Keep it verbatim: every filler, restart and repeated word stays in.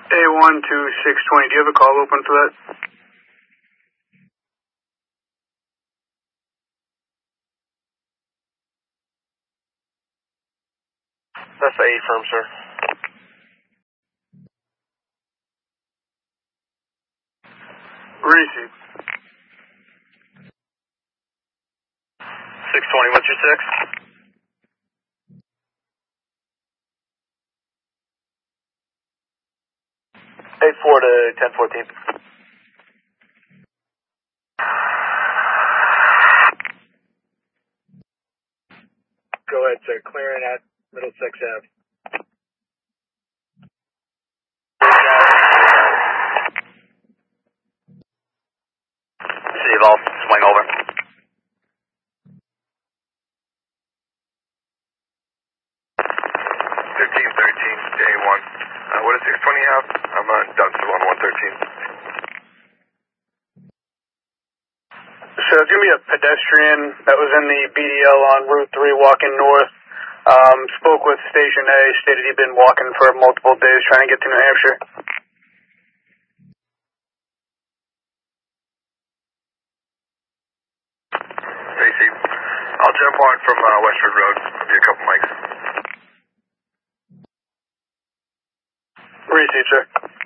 A one two six twenty, do you have a call open for that? That's the A firm, sir. Receive. six twenty, what's your six? eight four to ten fourteen. Go ahead, sir. Clearing at Middlesex Ave. Receive, I'll swing over. fifteen thirteen, day one. Uh, what does six twenty have? I'm on Dunstable on one thirteen. So it's going to be a pedestrian that was in the B D L on Route three walking north. Um, spoke with Station A, stated he'd been walking for multiple days trying to get to New Hampshire. Receive. I'll jump on from uh, Westford Road. I'll be a couple mics. Receive, sir.